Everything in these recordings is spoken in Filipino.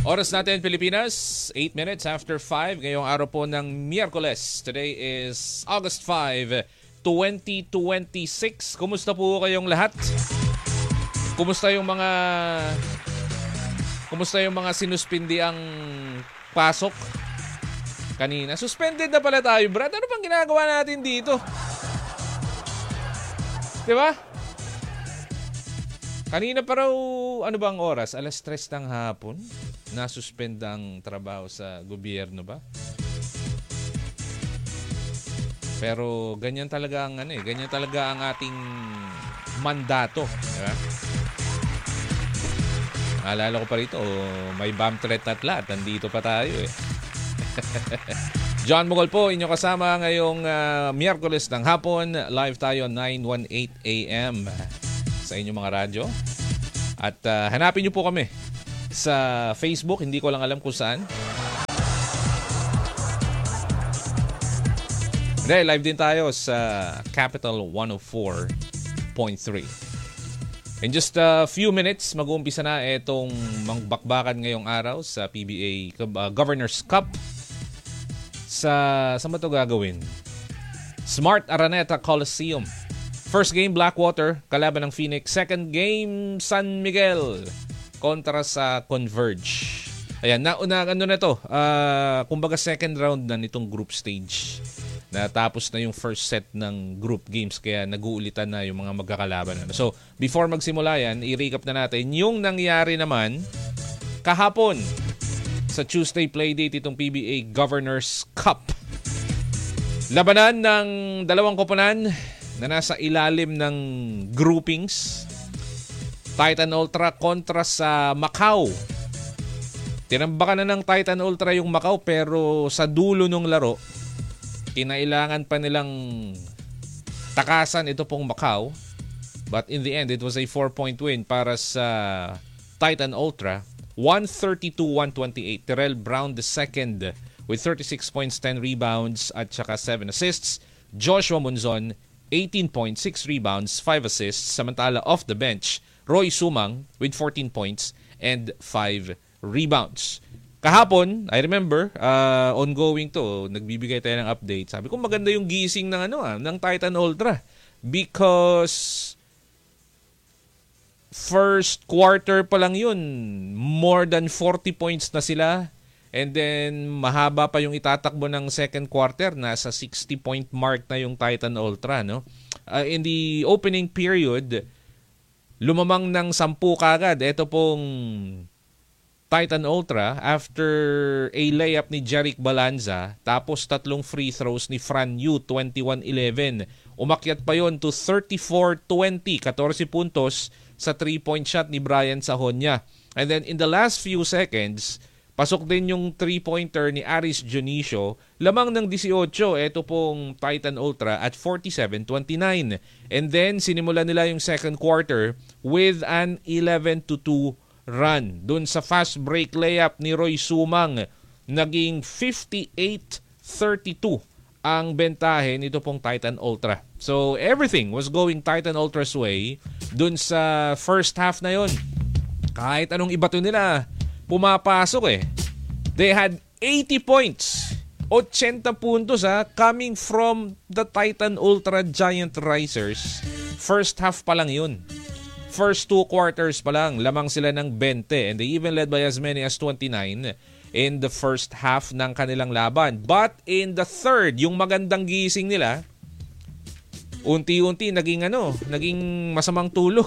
Oras natin Pilipinas, 8 minutes after 5 ngayong araw po ng Miyerkules. Today is August 5, 2026. Kumusta po kayong lahat? Kumusta yung mga sinuspindi ang pasok kanina? Suspended na pala tayo, Brad. Ano pang ginagawa natin dito? Diba? Kanina pa raw, ano bang oras? Alas 3 ng hapon? Nasuspend ang trabaho sa gobyerno ba? Pero ganyan talaga ang ganyan talaga ang ating mandato, diba? Alala ko pa rito, may bomb threat at lahat. Nandito pa tayo eh. John Mugol po, inyong kasama ngayong Miyerkules ng hapon. Live tayo 9:18 AM sa inyong mga radyo. At hanapin niyo po kami sa Facebook, hindi ko lang alam kung saan. Hindi, live din tayo sa Capital 104.3. In just a few minutes, mag-uumpisa na itong mangbakbakan ngayong araw sa PBA Governor's Cup. Saan ba ito gagawin? Smart Araneta Coliseum. First game, Blackwater, kalaban ng Phoenix. Second game, San Miguel kontra sa Converge. Ayan, kumbaga second round na nitong group stage. Natapos na yung first set ng group games, kaya nag-uulitan na yung mga magkakalaban. So, before magsimula yan, i-recap na natin yung nangyari naman kahapon sa Tuesday playdate itong PBA Governor's Cup. Labanan ng dalawang koponan na nasa ilalim ng groupings. Titan Ultra kontra sa Macau. Tinambakan na ng Titan Ultra yung Macau, pero sa dulo ng laro, kinailangan pa nilang takasan ito pong Macau. But in the end, it was a 4-point win para sa Titan Ultra. 132-128. Terrell Brown II with 36 points, 10 rebounds at saka 7 assists. Joshua Monzon, 18 points, 6 rebounds, 5 assists. Samantala off the bench, Roy Sumang with 14 points and 5 rebounds. Kahapon, I remember, ongoing to, nagbibigay tayo ng update. Sabi ko maganda yung gising ng Titan Ultra because first quarter pa lang yun, more than 40 points na sila. And then mahaba pa yung itatakbo ng second quarter, nasa 60-point mark na yung Titan Ultra, no? In the opening period, lumamang ng 10 kagad. Ito pong Titan Ultra after a layup ni Jerick Balanza, tapos 3 free throws ni Fran Yu, 21-11. Umakyat pa yon to 34-20, 14 puntos sa 3-point shot ni Brian Sahonya. And then in the last few seconds, pasok din yung 3-pointer ni Aris Dionisio. Lamang ng 18, ito pong Titan Ultra at 47-29. And then sinimulan nila yung second quarter with an 11-2 run. Doon sa fast break layup ni Roy Sumang, naging 58-32 ang bentahe nito pong Titan Ultra. So everything was going Titan Ultra's way doon sa first half na yon. Kahit anong ibato nila, pumapasok eh. They had 80 points, 80 puntos coming from the Titan Ultra Giant Risers. First half pa lang yun. First 2 quarters pa lang, lamang sila ng 20, and they even led by as many as 29 in the first half ng kanilang laban. But in the third, yung magandang gising nila, unti-unti naging masamang tulog.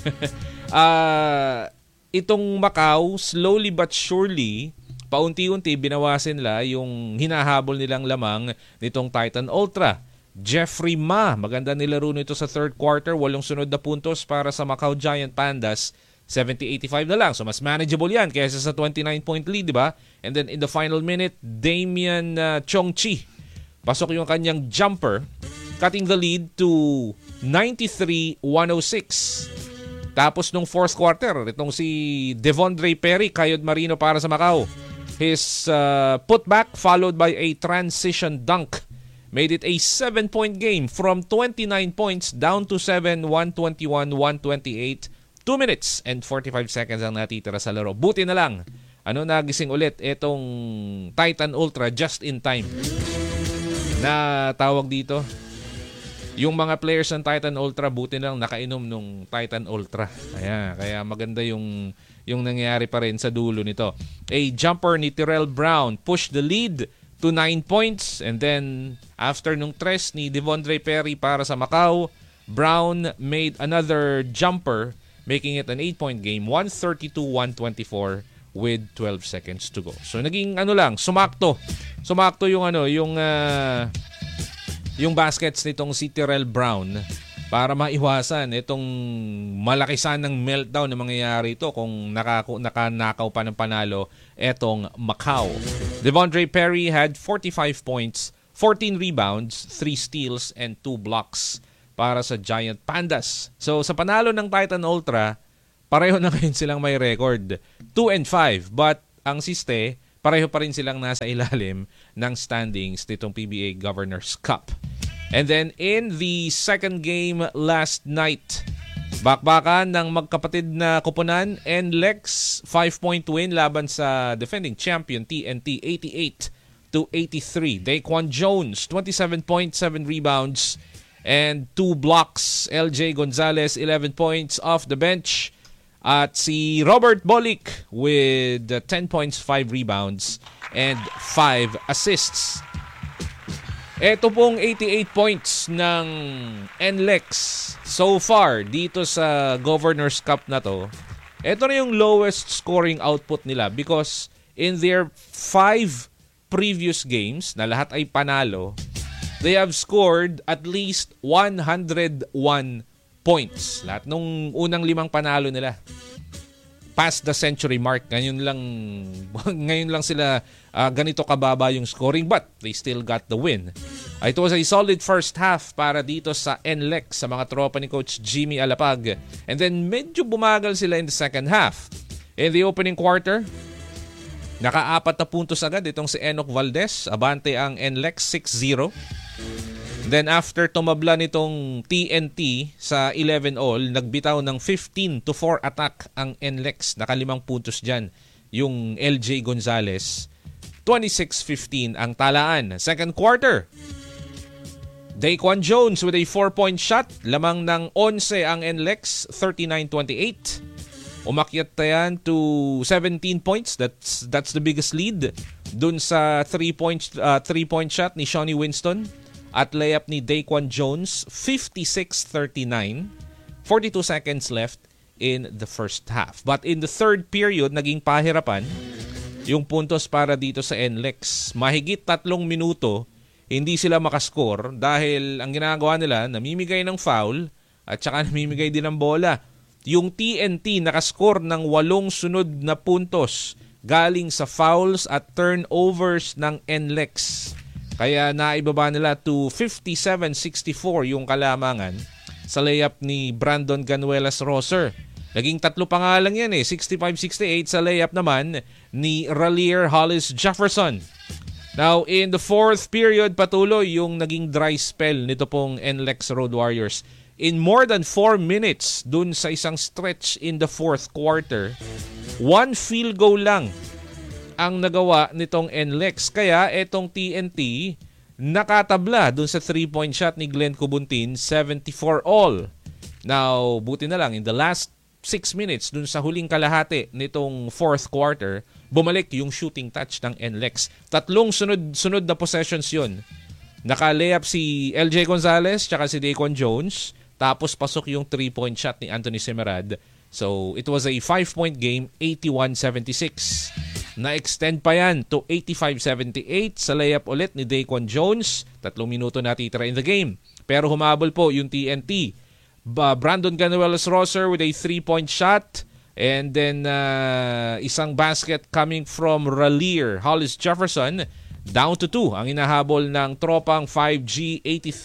Itong Macau, slowly but surely, paunti-unti binawasin nila yung hinahabol nilang lamang nitong Titan Ultra. Jeffrey Ma, maganda nilaro nito sa third quarter, 8 sunod na puntos para sa Macau Giant Pandas, 70-85 na lang. So mas manageable yan kaysa sa 29-point lead, di ba? And then in the final minute, Damian Chongchi, pasok yung kanyang jumper, cutting the lead to 93-106. Tapos nung fourth quarter, itong si Devondre Perry, Kayod Marino para sa Macau. His putback followed by a transition dunk made it a 7-point game from 29 points down to 7, 121-128. 2 minutes and 45 seconds ang natitira sa laro. Buti na lang nagising ulit itong Titan Ultra just in time. Na tawag dito, yung mga players ng Titan Ultra, buti lang nakainom nung Titan Ultra. Kaya maganda yung nangyari pa rin sa dulo nito. A jumper ni Tyrell Brown pushed the lead to 9 points. And then, after nung tres ni Devondre Perry para sa Macau, Brown made another jumper, making it an 8-point game, 132-124 with 12 seconds to go. So, naging sumakto. Sumakto yung baskets nitong si Tyrell Brown para maiwasan itong malaki sanang meltdown na mangyayari ito kung nakanakaw pa ng panalo etong Macau. Devondre Perry had 45 points, 14 rebounds, 3 steals, and 2 blocks para sa Giant Pandas. So sa panalo ng Titan Ultra, pareho na ngayon silang may record, 2-5. But ang siste, pareho pa rin silang nasa ilalim ng standings nitong PBA Governors Cup. And then in the second game last night, bakbakan ng magkapatid na koponan, NLEX 5-point win laban sa defending champion TNT 88-83. Daquan Jones 27 points, 7 rebounds, and 2 blocks. LJ Gonzalez 11 points off the bench. At si Robert Bolick with 10 points, 5 rebounds, and 5 assists. Ito pong 88 points ng NLEX so far dito sa Governors Cup na to. Ito na yung lowest scoring output nila because in their 5 previous games na lahat ay panalo, they have scored at least 101 points. Lahat nung unang 5 panalo nila. Past the century mark. Ngayon lang sila ganito kababa yung scoring, but they still got the win. It was a solid first half para dito sa NLEX, sa mga tropa ni Coach Jimmy Alapag. And then medyo bumagal sila in the second half. In the opening quarter, naka-4 na puntos agad itong si Enoch Valdez. Abante ang NLEX 6-0. Then after tumabla nitong TNT sa 11-all, nagbitaw ng 15-4 attack ang NLEX. Naka-5 puntos dyan yung LJ Gonzalez. 26-15 ang talaan. Second quarter, Daquan Jones with a 4-point shot. Lamang ng 11 ang NLEX, 39-28. Umakyat yan to 17 points. That's the biggest lead. Dun sa 3-point shot ni Shawnee Winston. At layup ni Daquan Jones, 56-39. 42 seconds left in the first half. But in the third period, naging pahirapan yung puntos para dito sa NLEX. Mahigit 3 minuto, hindi sila makascore dahil ang ginagawa nila, namimigay ng foul at saka namimigay din ng bola. Yung TNT nakascore ng 8 sunod na puntos galing sa fouls at turnovers ng NLEX. Kaya naibaba nila to 57-64 yung kalamangan sa layup ni Brandon Ganuelas-Rosser. Naging 3 pa nga lang yan 65-68 sa layup naman ni Ralier Hollis Jefferson. Now, in the fourth period, patuloy yung naging dry spell nito pong NLEX Road Warriors. In more than 4 minutes dun sa isang stretch in the fourth quarter, 1 field goal lang ang nagawa nitong NLEX. Kaya itong TNT nakatabla dun sa 3-point shot ni Glenn Cubuntin, 74 all. Now, buti na lang, in the last 6 minutes dun sa huling kalahati nitong fourth quarter, bumalik yung shooting touch ng NLEX. 3 sunod na possessions yun. Naka-layup si LJ Gonzalez tsaka si Daquan Jones, tapos pasok yung 3-point shot ni Anthony Semerad. So, it was a 5-point game, 81-76. Na-extend pa yan to 85-78 sa layup ulit ni Daquan Jones. 3 minuto natitira in the game. Pero humabol po yung TNT. Brandon Ganuelas-Rosser with a 3-point shot. And then isang basket coming from Ralier Hollis Jefferson. Down to 2 ang inahabol ng tropang 5G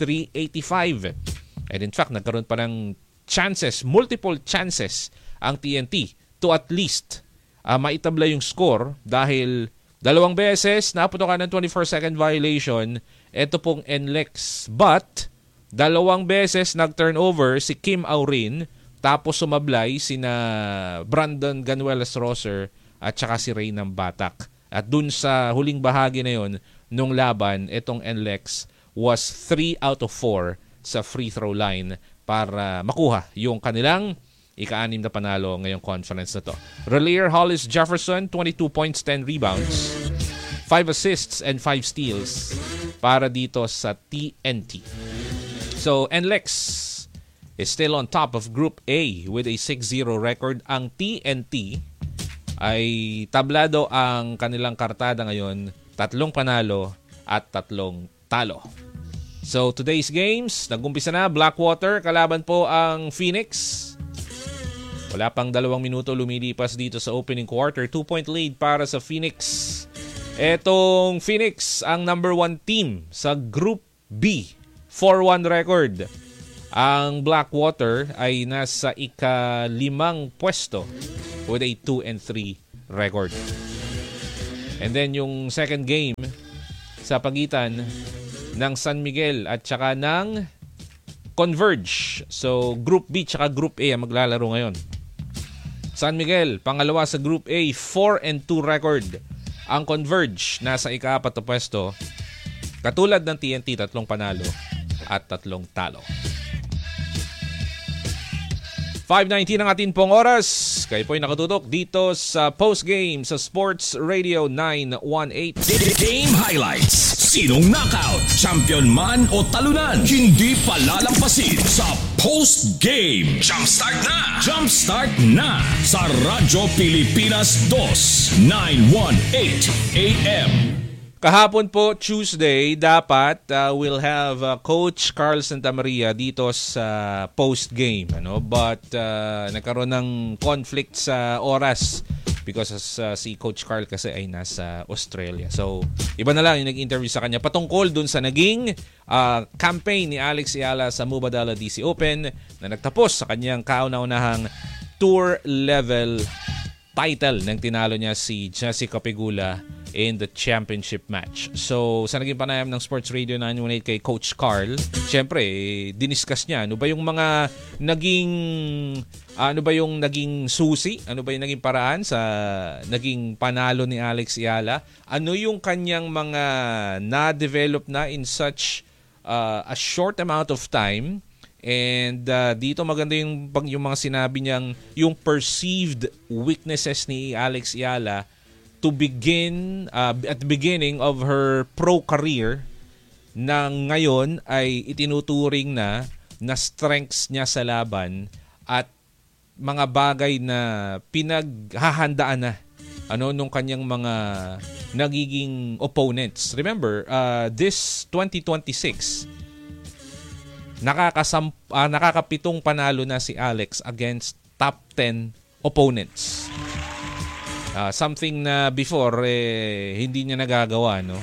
83-85. And in fact, nagkaroon pa ng chances, multiple chances ang TNT to at least maitabla yung score dahil 2 beses naputokan ng 24-second violation ito pong NLEX. But 2 beses nag-turnover si Kim Aurin, tapos sumablay sina Brandon Ganuelas-Rosser at saka si Ray ng Batak. At dun sa huling bahagi na yon nung laban, itong NLEX was 3 out of 4 sa free throw line para makuha yung kanilang ika-6 na panalo ngayong conference na to. Relier Hollis Jefferson, 22 points, 10 rebounds, 5 assists and 5 steals para dito sa TNT. So, NLEX is still on top of Group A with a 6-0 record. Ang TNT ay tablado ang kanilang kartada ngayon, 3 panalo at 3 talo. So, today's games, nag-umpisa na. Blackwater, kalaban po ang Phoenix. Wala pang 2 minuto lumilipas dito sa opening quarter. 2-point lead para sa Phoenix. Etong Phoenix, ang number 1 team sa Group B. 4-1 record. Ang Blackwater ay nasa ika-5 pwesto with a 2-3 record. And then yung second game sa pagitan ng San Miguel at saka ng Converge. So Group B tsaka Group A ang maglalaro ngayon. San Miguel, pangalawa sa Group A, 4-2 record. Ang Converge nasa ika-4 na pwesto. Katulad ng TNT, 3 panalo at 3 talo. 5:19 ang atin pong oras. Kayo po'y nakatutok dito sa postgame sa Sports Radio 918. Game highlights. Sinong knockout, champion man o talunan, hindi palalampasin sa postgame. Jumpstart na! Jumpstart na sa Radyo Pilipinas 2, 918 AM. Kahapon po, Tuesday, dapat we'll have Coach Carl Santamaria dito sa post-game. But nagkaroon ng conflict sa oras because si Coach Carl kasi ay nasa Australia. So, iba na lang yung nag-interview sa kanya patungkol dun sa naging campaign ni Alex Ayala sa Mubadala DC Open na nagtapos sa kanyang kauna-unahang tour level title nang tinalo niya si Jessica Pegula in the championship match. So, sa naging panayam ng Sports Radio 918 kay Coach Carl, syempre, diniscuss niya ano ba yung mga naging susi, ano ba yung naging paraan sa naging panalo ni Alex Ayala, ano yung kanyang mga na-develop na in such a short amount of time. And dito maganda yung mga sinabi niyang yung perceived weaknesses ni Alex Ayala to begin at the beginning of her pro career na ngayon ay itinuturing na strengths niya sa laban at mga bagay na pinaghahandaan na nung kanyang mga nagiging opponents. Remember, this 2026 nakakapitong panalo na si Alex against top 10 opponents. Something na before hindi niya nagagawa, no?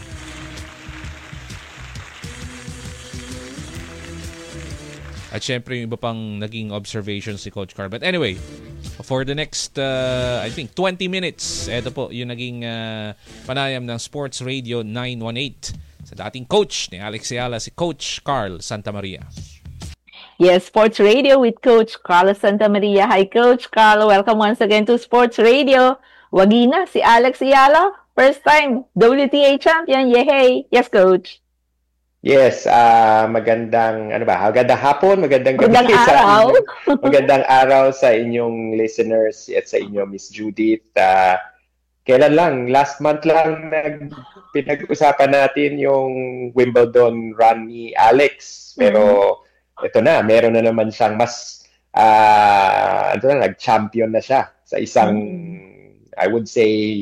At syempre yung iba pang naging observations si Coach Carl. But anyway, for the next I think 20 minutes, eto po yung naging panayam ng Sports Radio 918 sa dating coach ni Alex Ayala, si Coach Carl Santamaria. Yes, Sports Radio with Coach Carl Santamaria. Hi, Coach Carl. Welcome once again to Sports Radio. Wagi na si Alex Ayala. First time WTA champion. Yehey. Yes, Coach. Yes, magandang hapon, magandang gabi araw. Magandang araw sa inyong listeners at sa inyo, Miss Judith. Kailan lang, last month lang pinag-usapan natin yung Wimbledon run ni Alex. Pero ito na, meron na naman siyang mas nag-champion na siya sa isang I would say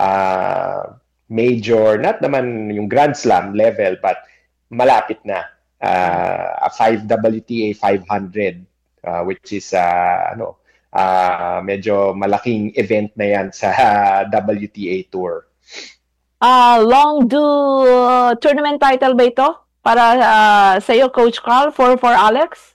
major, not naman yung Grand Slam level, but malapit na a 5 WTA 500 which is medyo malaking event na yan sa WTA Tour. Long tournament title ba ito para sa iyo, Coach Carl, for Alex?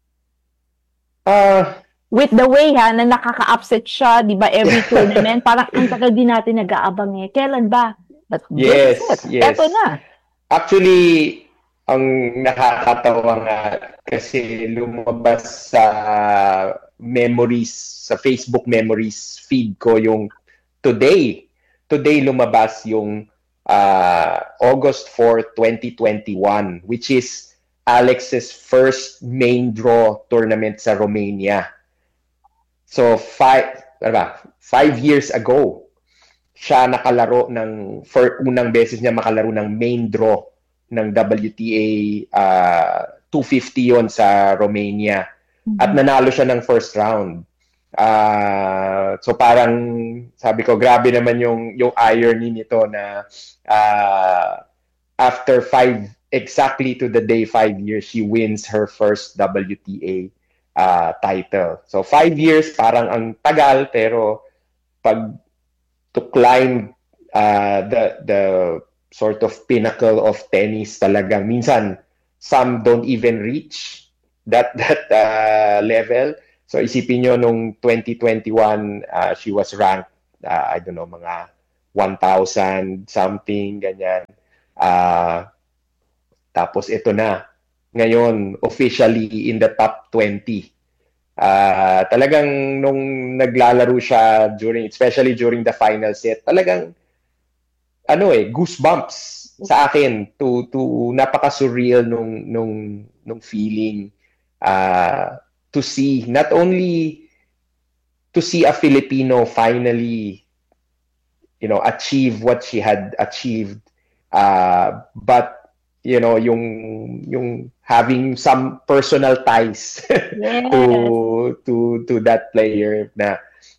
With the way na nakaka-upset siya, di ba, every tournament, parang ang tagal din natin nag-aabang Kailan ba? But yes. Eto na. Actually, ang nakakatawa nga kasi lumabas sa memories, sa Facebook memories feed ko yung today lumabas yung August 4, 2021, which is Alex's first main draw tournament sa Romania. So 5 years ago, siya nakalaro unang beses niya makalaro ng main draw ng WTA 250 yon sa Romania. At nanalo siya ng first round. So parang sabi ko, grabe naman yung irony nito na after exactly to the day 5 years, she wins her first WTA title. So 5 years, parang ang tagal, pero pag to climb the sort of pinnacle of tennis talagang minsan some don't even reach that level. So isipin nyo nung 2021 she was ranked I don't know, mga 1,000 something ganyan. Tapos ito na ngayon officially in the top 20. Talagang nung naglalaro siya especially during the final set, talagang goosebumps sa akin to napaka-surreal nung feeling to see, not only to see a Filipino finally achieve what she had achieved, but yung having some personal ties Yes. to that player na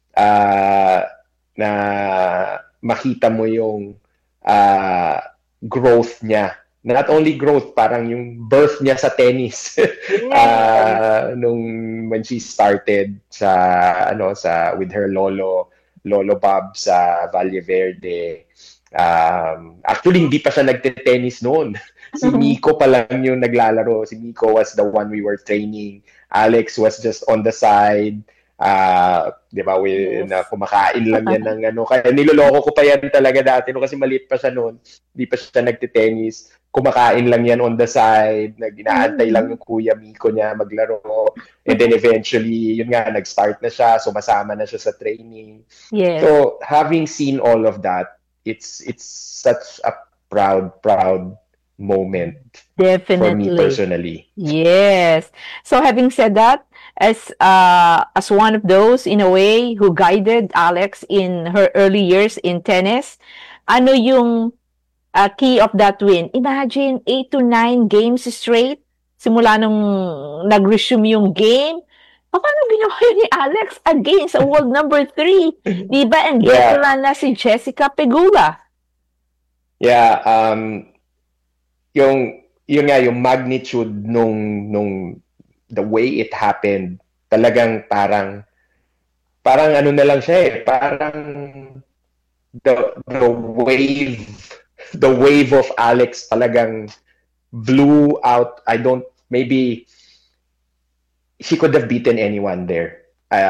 makita mo yung growth niya. Not only growth, parang yung birth niya sa tennis. When she started with her lolo Bob sa Valle Verde. Actually, hindi pa siya nagte-tennis noon. Si Miko pa lang yung naglalaro. Si Miko was the one we were training. Alex was just on the side. Di ba? Na kumakain lang yan ng Kaya niloloko ko pa yan talaga dati. Kasi maliit pa siya noon. Hindi pa siya nagte-tennis. Kumakain lang yan on the side. Inaantay lang yung kuya Miko niya maglaro. And then eventually, yun nga, nag-start na siya. Sumasama na siya sa training. Yes. So, having seen all of that, it's such a proud moment. Definitely. For me personally. Yes. So having said that, as one of those in a way who guided Alex in her early years in tennis, ano yung key of that win? Imagine 8 to 9 games straight simula nung nag-resume yung game. Paano ginawa yun ni Alex against world number 3? Diba? And veteran na si Jessica Pegula. Yeah, yung magnitude nung the way it happened, talagang parang na lang siya parang the wave of Alex talagang blew out. Maybe she could have beaten anyone there.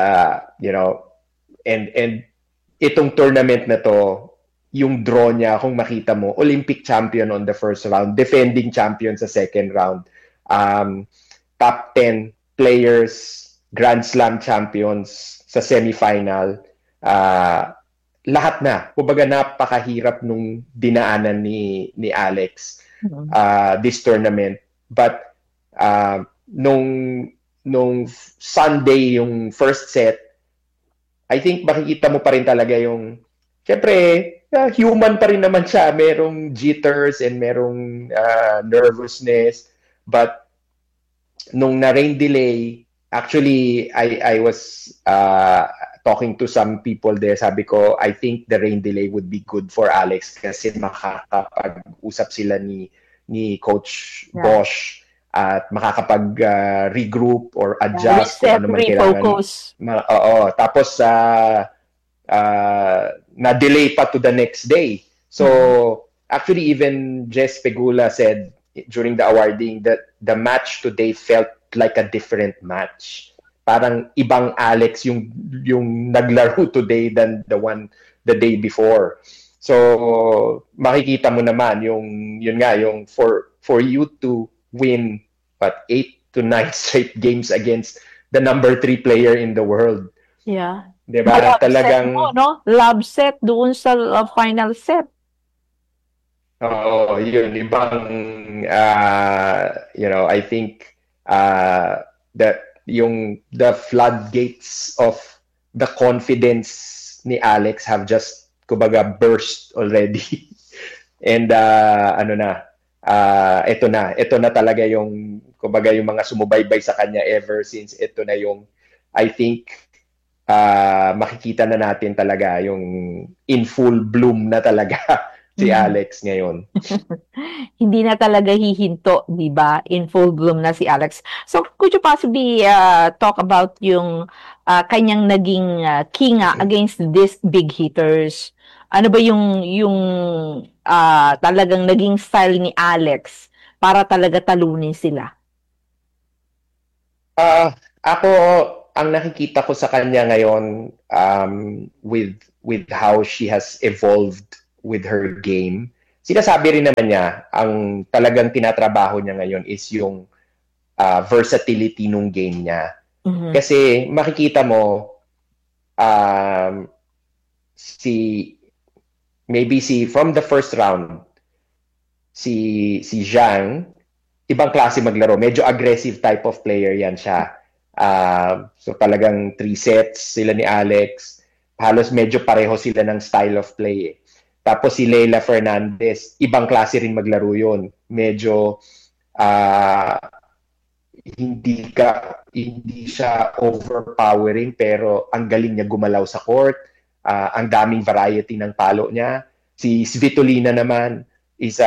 And itong tournament na to, yung draw niya, kung makita mo, Olympic champion on the first round, defending champion sa second round, top 10 players, Grand Slam champions sa semifinal, lahat na. Kumbaga napakahirap nung dinaanan ni Alex this tournament. But nung Sunday, yung first set, I think makikita mo pa rin talaga yung, syempre, human pa rin naman siya. Merong jitters and merong nervousness. But nung na-rain delay, actually, I was talking to some people there. Sabi ko, I think the rain delay would be good for Alex kasi makakapag-usap sila ni Coach Bosch at makakapag-regroup or adjust kung ano man kailangan. Refocus. Tapos, na-delay pa to the next day. So, actually, even Jess Pegula said during the awarding that the match today felt like a different match. Parang ibang Alex yung naglaro today than the day before. So, makikita mo naman yung for you to win 8 to 9 straight games against the number 3 player in the world. Yeah. 'Di ba? Love set Talagang mo, no? Love set doon sa final set. oo, yun ibang I think that yung the floodgates of the confidence ni Alex have just kumbaga burst already. And ito na talaga yung kumbaga yung mga sumubaybay sa kanya ever since ito na yung I think makikita na natin talaga yung in full bloom na talaga si Alex ngayon. Hindi na talaga hihinto, di ba? In full bloom na si Alex. So, could you possibly talk about yung kanyang naging kinga against these big hitters? Ano ba yung talagang naging style ni Alex para talaga talunin sila? Ako, ang nakikita ko sa kanya ngayon with how she has evolved with her game, sinasabi rin naman niya, ang talagang tinatrabaho niya ngayon is yung versatility nung game niya. Mhm. Kasi makikita mo, from the first round, si Zhang, ibang klase maglaro. Medyo aggressive type of player yan siya. So talagang 3 sets sila ni Alex. Halos medyo pareho sila ng style of play eh. Tapos si Leila Fernandez, ibang klase rin maglaro yun. Medyo hindi siya overpowering pero ang galing niya gumalaw sa court. Ang daming variety ng palo niya. Si Svitolina naman is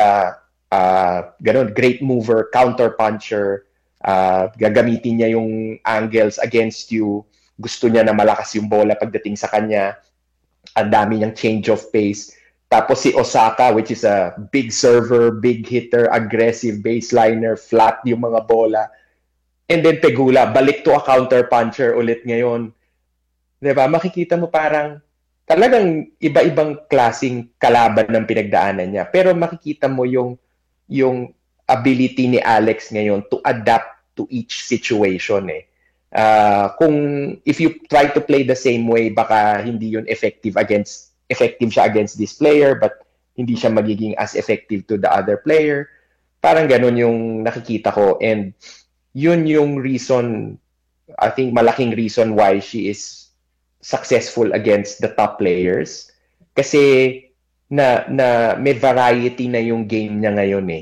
great mover, counter puncher. Gagamitin niya yung angles against you. Gusto niya na malakas yung bola pagdating sa kanya. Ang dami niyang change of pace. Tapos si Osaka, which is a big server, big hitter, aggressive baseliner, flat yung mga bola. And then Pegula, balik to a counter puncher ulit ngayon. Diba? Makikita mo parang talagang iba-ibang klaseng kalaban ng pinagdaanan niya. Pero makikita mo yung ability ni Alex ngayon to adapt to each situation eh. If you try to play the same way, baka hindi yun effective siya against this player, but hindi siya magiging as effective to the other player. Parang ganun yung nakikita ko. And yun yung reason, I think malaking reason why she is successful against the top players. Kasi na may variety na yung game niya ngayon eh.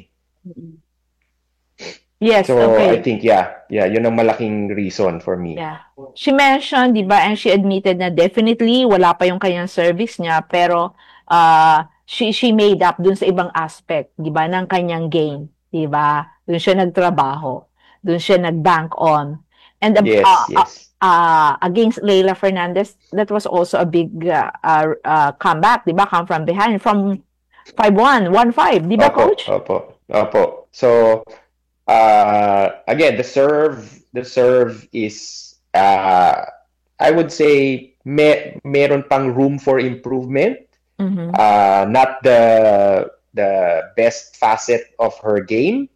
Yes, So okay. I think yun ang malaking reason for me. Yeah. She mentioned, di ba, and she admitted na definitely wala pa yung kanyang service niya, pero she made up dun sa ibang aspect, di ba, ng kanyang game, di ba? Dun siya nagtrabaho, dun siya nag-bank on. And Yes. against Leila Fernandez, that was also a big comeback, di ba? Come from behind, from 5-1, 1-5, di ba, Coach? Opo. So again, the serve is I would say meron pang room for improvement. Mhm. Not the best facet of her game,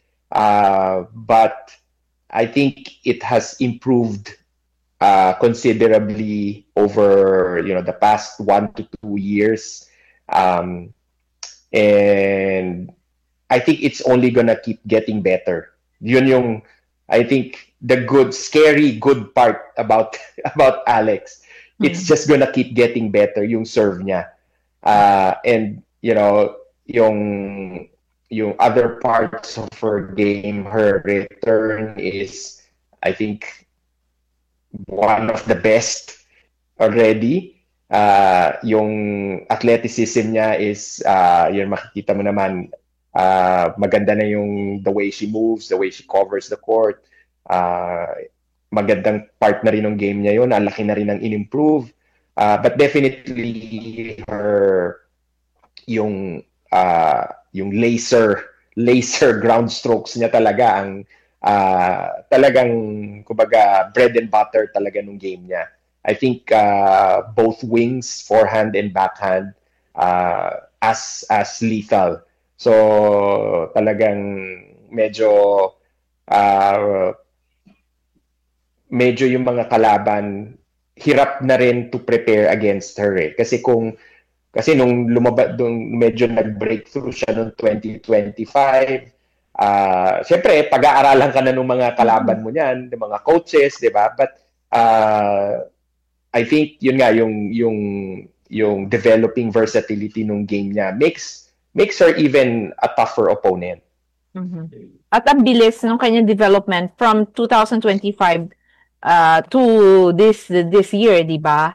but I think it has improved considerably over the past 1 to 2 years, and I think it's only gonna keep getting better. Yun yung I think the scary good part about Alex. It's just gonna keep getting better yung serve niya. And yung other parts of her game, her return is I think one of the best already. Yung athleticism niya is yun makikita mo naman. Maganda na yung the way she moves, the way she covers the court. Magandang part na rin ng game niya yun. Ang laki na rin ng in-improve. But definitely yung laser ground strokes niya talaga ang talagang kumbaga bread and butter talaga nung game niya. I think both wings, forehand and backhand, as lethal. So talagang medyo yung mga kalaban hirap na rin to prepare against her eh. Kasi nung medyo nag-breakthrough siya noong 2025, syempre, pag-aaralan ka na ng mga kalaban mo niyan, ng mga coaches, di ba? But I think yun nga yung developing versatility ng game niya makes her even a tougher opponent. At ang bilis ng kanyang development from 2025 to this year, di ba?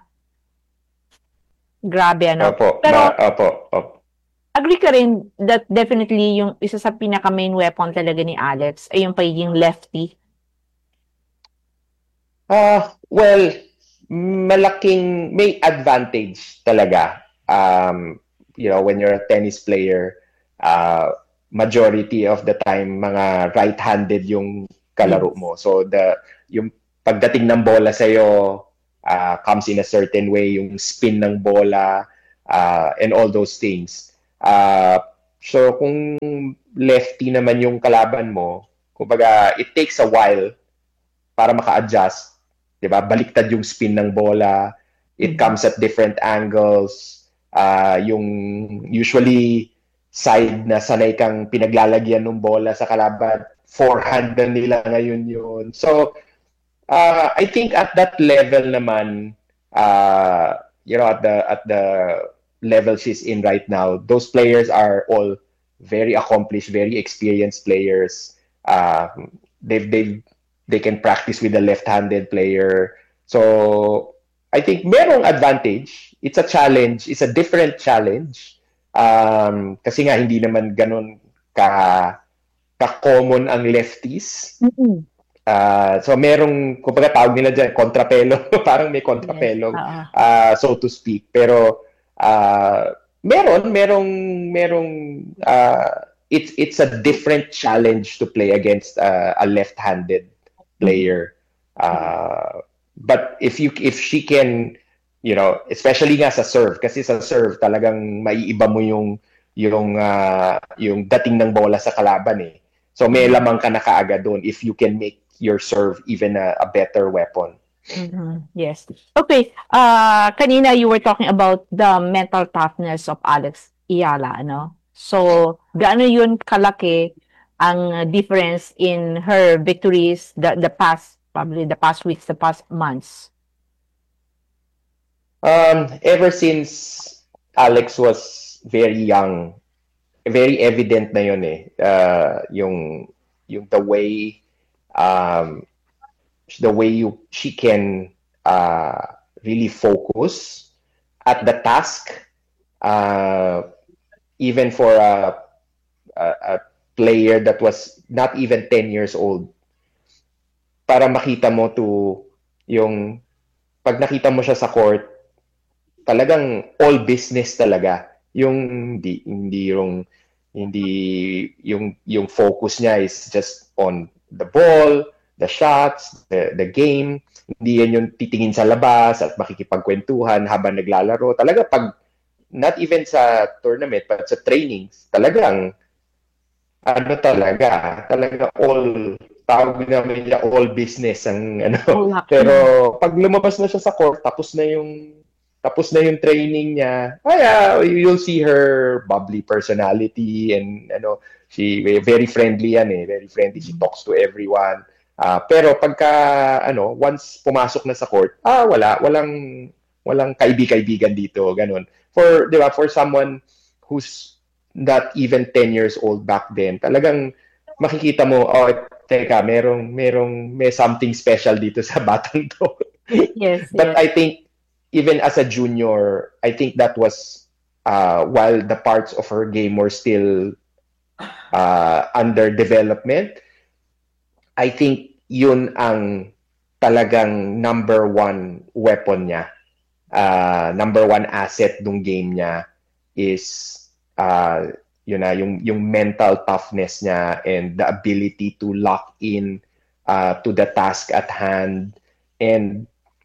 Grabe, ano? Opo. Pero, opo. agree ka rin that definitely yung isa sa pinaka-main weapon talaga ni Alex ay yung pagiging lefty. Well, may advantage talaga. When you're a tennis player, majority of the time, mga right-handed yung kalaro mo. So, yung pagdating ng bola sa'yo, comes in a certain way, yung spin ng bola, and all those things. So, kung lefty naman yung kalaban mo, kumbaga, it takes a while para maka-adjust. Diba? Baliktad yung spin ng bola. It comes at different angles. Yung usually side na sanay kang pinaglalagyan ng bola sa kalaban, forehand na nila ngayon yun. So, I think at that level naman, at the level she's in right now, those players are all very accomplished, very experienced players. They can practice with a left-handed player. So, I think merong advantage. It's a challenge. It's a different challenge. Kasi nga, hindi naman ganun ka-common ang lefties. So, merong, kumbaga tawag nila dyan, kontrapelo. Parang may kontrapelo, so to speak. Pero, it's a different challenge to play against a left-handed player. But if she can, especially nga sa serve, kasi sa serve talagang maiiba mo yung dating ng bola sa kalaban eh. So may lamang ka na kaagad doon if you can make your serve even a better weapon. Yes. Okay. Kanina you were talking about the mental toughness of Alex Eala, ano? So, gaano yun kalaki ang difference in her victories the past weeks, the past months? Ever since Alex was very young, very evident na yun eh. Yung the way she can really focus at the task, even for a player that was not even 10 years old. Para makita mo yung pag nakita mo siya sa court, talagang all business talaga. Yung yung focus niya is just on the ball, the shots, the game. Hindi yan yung titingin sa labas at makikipagkwentuhan habang naglalaro. Talaga pag not even sa tournament but sa trainings, talagang talaga all tawag namin niya all business ang pero pag lumabas na siya sa court tapos na yung training niya, you'll see her bubbly personality and she very friendly yan eh, very friendly, she talks to everyone. Pero pagka once pumasok na sa court, walang kaibigan dito, ganun. For someone who's not even 10 years old back then, talagang makikita mo, teka, may something special dito sa batang to. Yes. But I think even as a junior, I think that was while the parts of her game were still under development, I think yun ang talagang number one weapon niya. Number one asset ng game niya is yung mental toughness niya and the ability to lock in to the task at hand and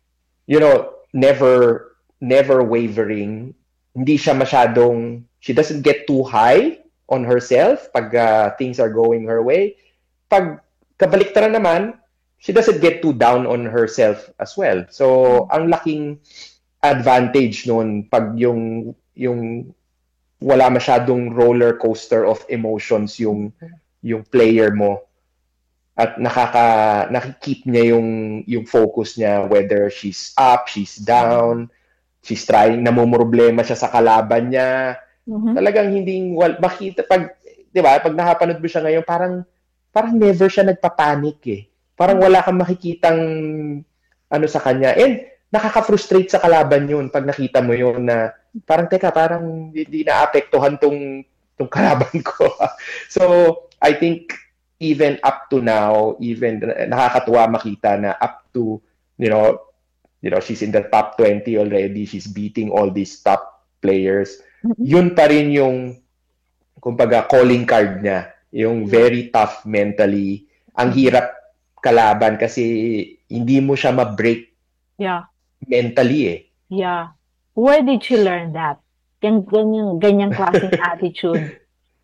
never wavering. Hindi siya she doesn't get too high on herself pag things are going her way. Pag kabaliktaran naman, she doesn't get too down on herself as well. So ang laking advantage noon pag yung wala masyadong roller coaster of emotions yung player mo at nakikeep niya yung focus niya, whether she's up, she's down, she's trying, namumroblema siya sa kalaban niya. Talagang hindi makita pag 'di ba, pag nakapanood mo siya ngayon, parang never siya nagpapanik eh. Parang wala kang makikitang ano sa kanya. And nakaka-frustrate sa kalaban yun pag nakita mo yun na parang parang hindi naapektuhan tong kalaban ko. So, I think even up to now, even nakakatuwa makita na up to, you know, she's in the top 20 already. She's beating all these top players. Yun pa rin yung, kumbaga, calling card niya. Yung very tough mentally. Ang hirap kalaban kasi hindi mo siya ma-break mentally eh. Yeah. Where did you learn that? Ganyang klaseng attitude?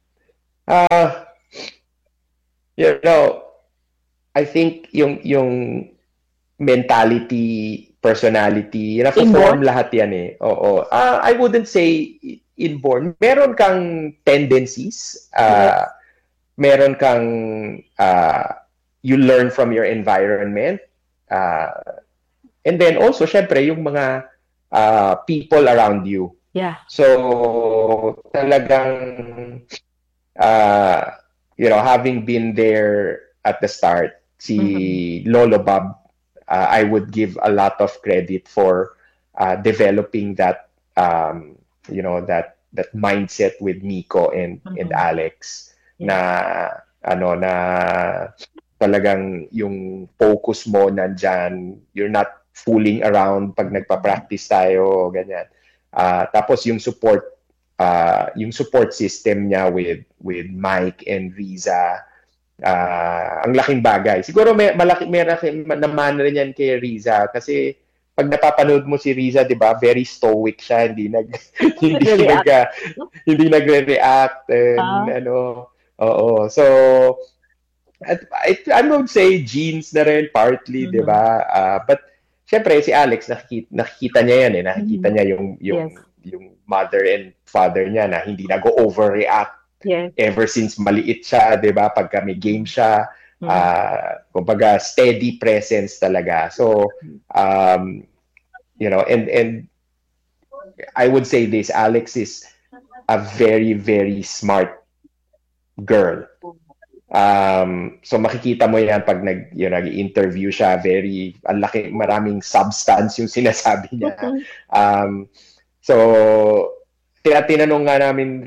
You know, I think yung mentality, personality, na-form lahat yan eh. Oo. I wouldn't say inborn. Meron kang tendencies. Meron kang you learn from your environment. And then also, syempre, yung mga people around you. Yeah. So, talagang having been there at the start, si Lolo Bob, I would give a lot of credit for developing that, that mindset with Nico and Alex na talagang yung focus mo nandyan, you're not fooling around pag nagpa-practice tayo, ganyan. Tapos yung support system niya with Mike and Riza, ang laking bagay. Siguro may naman rin yan kay Riza kasi pag napapanood mo si Riza, 'di ba, very stoic siya, hindi nagre-react and oo. So I would say genes na rin partly, 'di ba? But syempre si Alex nakikita niya yan eh, nakikita niya yung mother and father niya na hindi nag-overreact ever since maliit siya, 'di ba? Pagka may game siya, kumbaga steady presence talaga. So and I would say this, Alex is a very, very smart girl. So makikita mo yan pag nag-interview siya, maraming substance yung sinasabi niya. So tinanong namin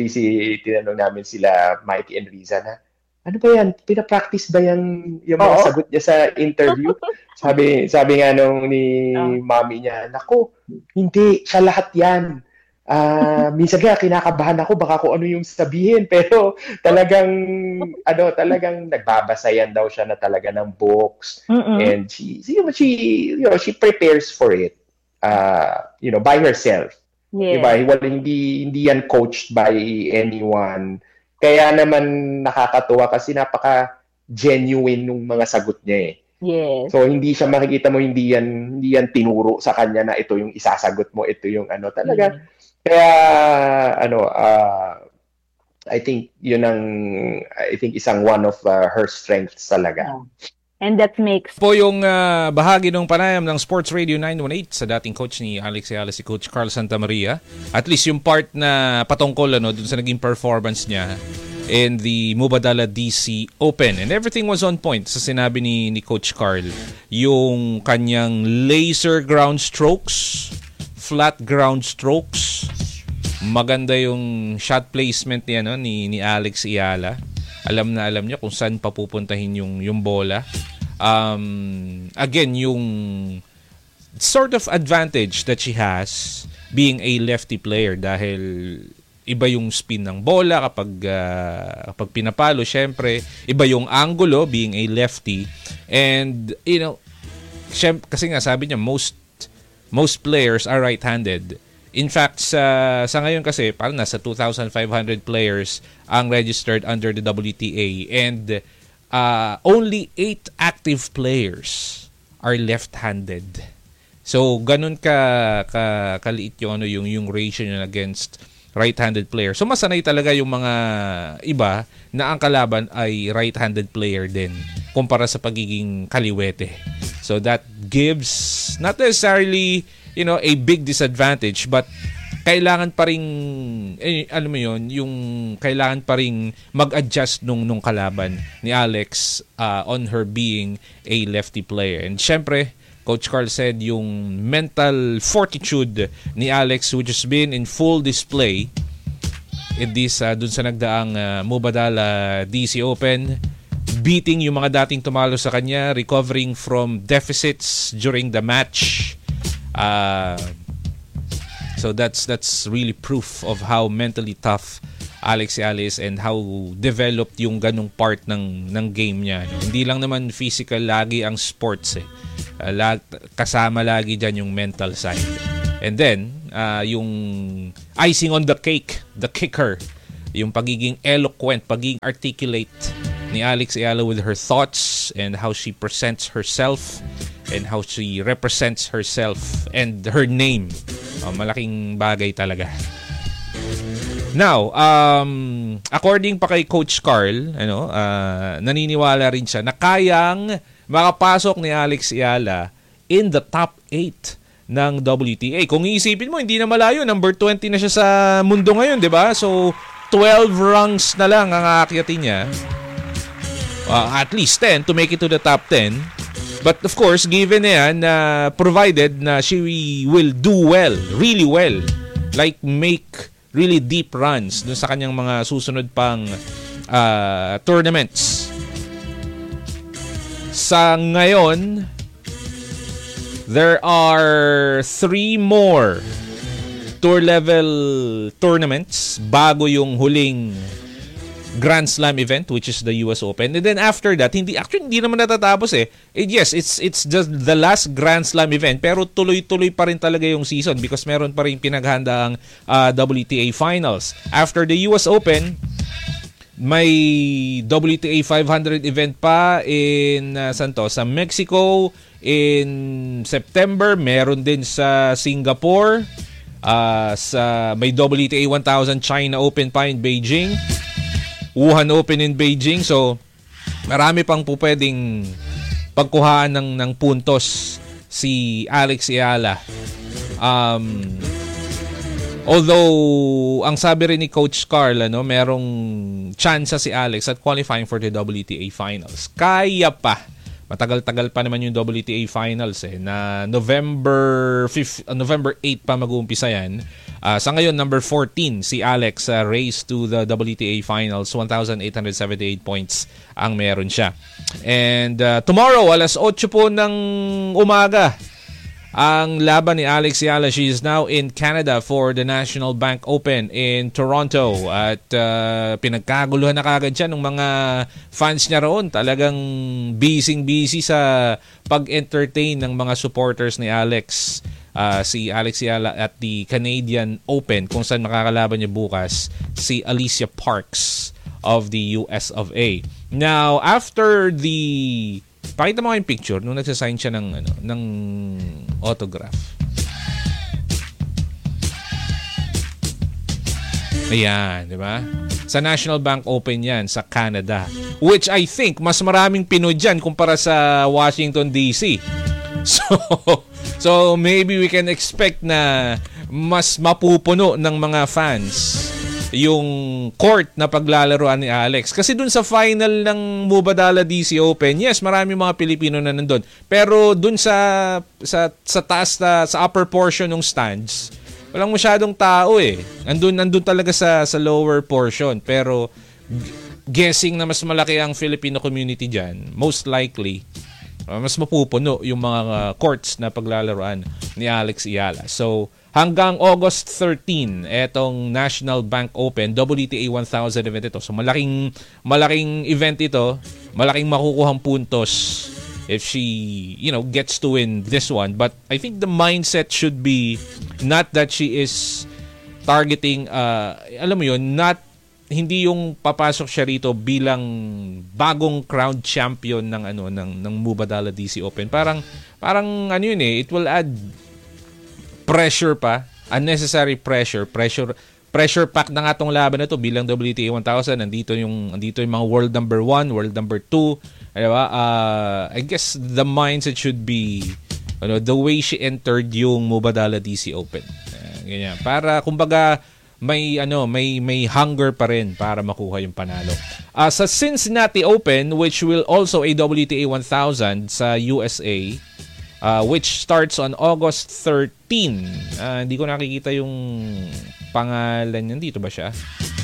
sila Mike and Riza na, ano ba yan? Pinapractice ba yung mga sagot niya sa interview? Sabi nga ni mommy niya, naku, hindi, sa lahat yan. Minsan kaya kinakabahan ako baka kung ano yung sabihin, pero talagang nagbabasayan daw siya na talaga ng books. And she prepares for it by herself. Diba? Hindi yan coached by anyone. Kaya naman nakakatuwa kasi napaka-genuine nung mga sagot niya eh. Yes. So hindi siya makikita mo, hindi yan tinuro sa kanya na ito yung isasagot mo, ito yung talaga. Kaya I think isang one of her strengths talaga. And that makes po yung bahagi ng panayam ng Sports Radio 918 sa dating coach ni Alex Ayala, si Coach Carl Santamaria. At least yung part na patungkol dun sa naging performance niya in the Mubadala DC Open. And everything was on point sa sinabi ni Coach Carl. Yung kanyang laser ground strokes, flat ground strokes, maganda yung shot placement niya ni Alex Ayala. Alam niya kung saan papupuntahin yung bola. Again, yung sort of advantage that she has being a lefty player dahil iba yung spin ng bola kapag pinapalo, syempre iba yung angulo being a lefty. And kasi nga sabi niya most players are right-handed. In fact, sa ngayon kasi, parang nasa 2,500 players ang registered under the WTA. And only 8 active players are left-handed. So ganun kaliit yung ratio niya against right-handed player. So masanay talaga yung mga iba na ang kalaban ay right-handed player din kumpara sa pagiging kaliwete. So that gives not necessarily, a big disadvantage, but kailangan pa ring yung kailangan pa ring mag-adjust nung kalaban ni Alex on her being a lefty player. And syempre, Coach Carl said yung mental fortitude ni Alex, which has been in full display in this dun sa nagdaang Mubadala DC Open, beating yung mga dating tumalo sa kanya, recovering from deficits during the match. So that's really proof of how mentally tough Alex Yala is and how developed yung ganung part ng game niya. Hindi lang naman physical lagi ang sports kasama lagi dyan yung mental side. And then, yung icing on the cake, the kicker, yung pagiging eloquent, pagiging articulate ni Alex Ayala with her thoughts and how she presents herself and how she represents herself and her name. Malaking bagay talaga. Now, according pa kay Coach Carl, naniniwala rin siya na kayang makapasok ni Alex Ayala in the top 8 ng WTA. Kung iisipin mo, hindi na malayo. Number 20 na siya sa mundo ngayon, di ba? So, 12 rungs na lang ang aakyatin niya. At least 10 to make it to the top 10. But of course, given na yan, provided na she will do well, really well, like make really deep runs dun sa kanyang mga susunod pang tournaments. Sa ngayon, there are 3 more tour level tournaments bago yung huling Grand Slam event, which is the US Open. And then after that, hindi naman natatapos yes, it's just the last Grand Slam event, pero tuloy-tuloy pa rin talaga yung season because meron pa rin pinaghandaang WTA Finals. After the US Open, may WTA 500 event pa in sa Mexico in September, meron din sa Singapore, may WTA 1000 China Open pa in Beijing, Wuhan Open in Beijing. So marami pang pwedeng pagkuhaan ng puntos si Alex Ayala. Although ang sabi rin ni Coach Carl, merong chance si Alex at qualifying for the WTA Finals. Kaya pa. Matagal-tagal pa naman yung WTA Finals na November 8 pa mag-uumpisa yan. Sa ngayon, number 14 si Alex, race to the WTA Finals. 1,878 points ang meron siya. And tomorrow, alas 8 po ng umaga, ang laban ni Alex Ayala. She is now in Canada for the National Bank Open in Toronto. At pinagkaguluhan na kagad siya ng mga fans niya roon. Talagang busy sa pag-entertain ng mga supporters ni Alex. Si Alex Ayala at the Canadian Open, kung saan makakalaban niya bukas si Alicia Parks of the US of A. Now, after the... Pakita mo yung picture nung nagsasign siya ng autograph. Ayan, di ba? Sa National Bank Open yan, sa Canada. Which I think, mas maraming Pinoy dyan kumpara sa Washington, D.C. So maybe we can expect na mas mapupuno ng mga fans yung court na paglalaroan ni Alex. Kasi dun sa final ng Mubadala DC Open, yes, marami mga Pilipino na nandun. Pero dun sa taas sa upper portion ng stands, walang masyadong tao Nandun talaga sa lower portion. Pero guessing na mas malaki ang Filipino community dyan, most likely, mas mapupuno yung mga courts na paglalaroan ni Alex Ayala. So, hanggang August 13, etong National Bank Open, WTA 1000 event ito. So, malaking event ito. Malaking makukuhang puntos if she, gets to win this one. But I think the mindset should be not that she is targeting, not hindi yung papasok siya rito bilang bagong crowned champion ng ng Mubadala DC Open. Parang ano yun it will add pressure pa, unnecessary pressure pack na nga tong laban na to bilang WTA 1000. Nandito yung mga world number 1, world number 2, diba? I guess the mindset should be the way she entered yung Mubadala DC Open. Ganyan. Para kumbaga may hunger pa rin para makuha yung panalo. Sa Cincinnati Open, which will also a WTA 1000 sa USA, which starts on August 13. Hindi ko nakikita yung pangalan niya. Dito ba siya?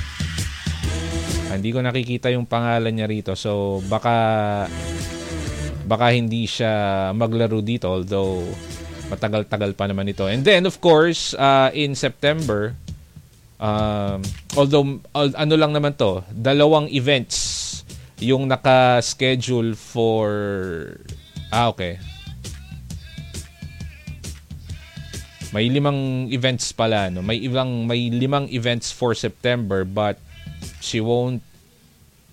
Hindi ko nakikita yung pangalan niya rito. So, baka hindi siya maglaro dito, although matagal-tagal pa naman ito. And then, of course, in September, although ano lang naman to, 2 events yung naka-schedule for okay. May 5 events pala, no? May 5 events for September, but she won't